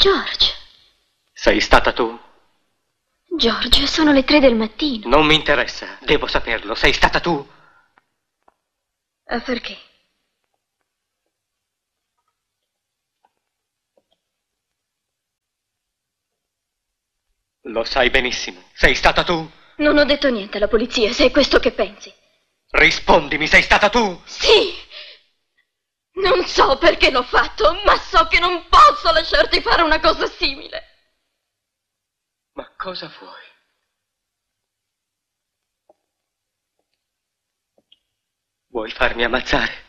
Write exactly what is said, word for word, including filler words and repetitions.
George. Sei stata tu? George, sono le tre del mattino. Non mi interessa, devo saperlo. Sei stata tu? Ah, perché? Lo sai benissimo. Sei stata tu? Non ho detto niente alla polizia, se è questo che pensi. Rispondimi, sei stata tu? Sì! Non so perché l'ho fatto, ma so che non posso lasciarti fare una cosa simile. Ma cosa vuoi? Vuoi farmi ammazzare?